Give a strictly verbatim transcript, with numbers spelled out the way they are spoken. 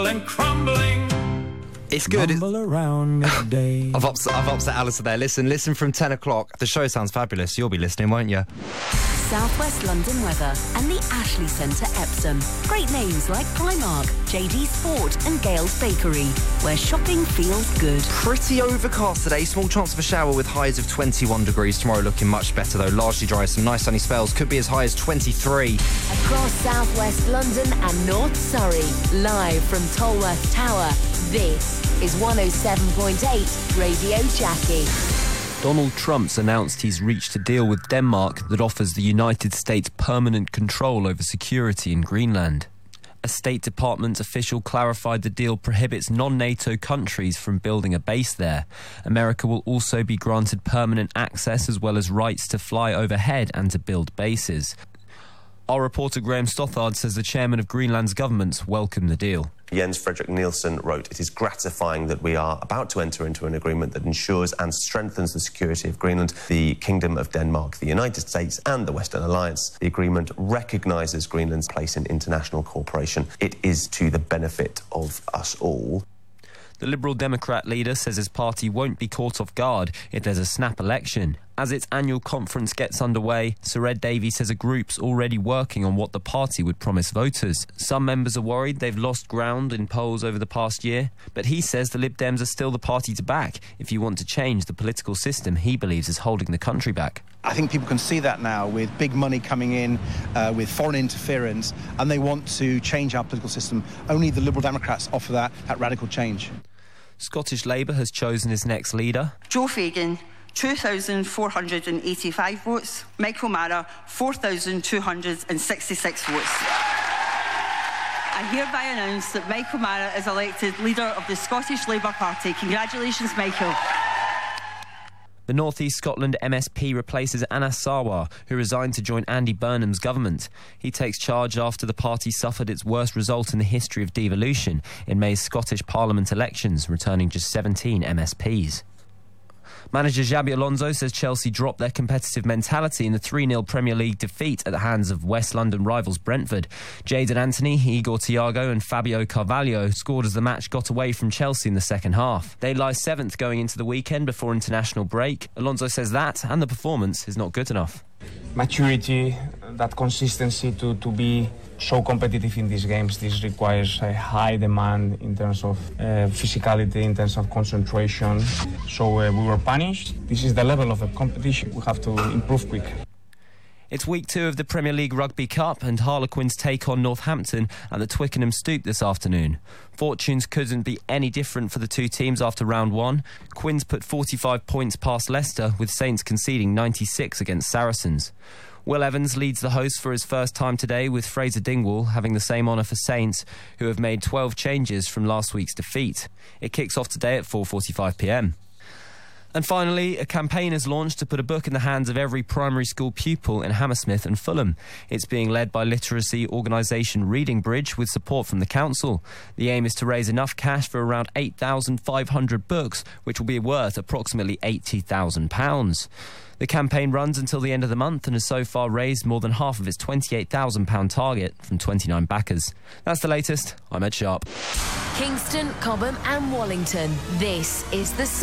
crumble and crumbling. It's good. Rumble around midday. I've upset, I've upset Alistair there. Listen, listen from ten o'clock. The show sounds fabulous. You'll be listening, won't you? South West London weather and the Ashley Centre Epsom. Great names like Primark, J D Sport and Gale's Bakery, where shopping feels good. Pretty overcast today. Small chance of a shower with highs of twenty-one degrees. Tomorrow looking much better though. Largely dry. Some nice sunny spells. Could be as high as twenty-three. Across South West London and North Surrey. Live from Tolworth Tower. This is one oh seven point eight Radio Jackie. Donald Trump's announced he's reached a deal with Denmark that offers the United States permanent control over security in Greenland. A State Department official clarified the deal prohibits non-NATO countries from building a base there. America will also be granted permanent access as well as rights to fly overhead and to build bases. Our reporter Graham Stothard says the chairman of Greenland's government welcomed the deal. Jens Fredrik Nielsen wrote, "It is gratifying that we are about to enter into an agreement that ensures and strengthens the security of Greenland, the Kingdom of Denmark, the United States and the Western Alliance. The agreement recognises Greenland's place in international cooperation. It is to the benefit of us all." The Liberal Democrat leader says his party won't be caught off guard if there's a snap election. As its annual conference gets underway, Sir Ed Davey says a group's already working on what the party would promise voters. Some members are worried they've lost ground in polls over the past year, but he says the Lib Dems are still the party to back if you want to change the political system he believes is holding the country back. I think people can see that now with big money coming in, uh, with foreign interference, and they want to change our political system. Only the Liberal Democrats offer that, that radical change. Scottish Labour has chosen its next leader. Joe Fagan, two thousand four hundred eighty-five votes. Michael Mara, four thousand two hundred sixty-six votes. I hereby announce that Michael Mara is elected leader of the Scottish Labour Party. Congratulations, Michael. The North East Scotland M S P replaces Anas Sarwar, who resigned to join Andy Burnham's government. He takes charge after the party suffered its worst result in the history of devolution in May's Scottish Parliament elections, returning just seventeen M S Ps. Manager Xabi Alonso says Chelsea dropped their competitive mentality in the three nil Premier League defeat at the hands of West London rivals Brentford. Jadon Anthony, Igor Thiago and Fabio Carvalho scored as the match got away from Chelsea in the second half. They lie seventh going into the weekend before international break. Alonso says that and the performance is not good enough. Maturity, that consistency to, to be so competitive in these games. This requires a high demand in terms of uh, physicality, in terms of concentration. So uh, we were punished. This is the level of the competition. We have to improve quick. It's week two of the Premier League Rugby Cup and Harlequins take on Northampton at the Twickenham Stoop this afternoon. Fortunes couldn't be any different for the two teams after round one. Quins put forty-five points past Leicester, with Saints conceding ninety-six against Saracens. Will Evans leads the hosts for his first time today, with Fraser Dingwall having the same honour for Saints, who have made twelve changes from last week's defeat. It kicks off today at four forty-five p m. And finally, a campaign is launched to put a book in the hands of every primary school pupil in Hammersmith and Fulham. It's being led by literacy organisation Reading Bridge with support from the council. The aim is to raise enough cash for around eight thousand five hundred books, which will be worth approximately eighty thousand pounds. The campaign runs until the end of the month and has so far raised more than half of its twenty-eight thousand pounds target from twenty-nine backers. That's the latest. I'm Ed Sharp. Kingston, Cobham and Wallington. This is the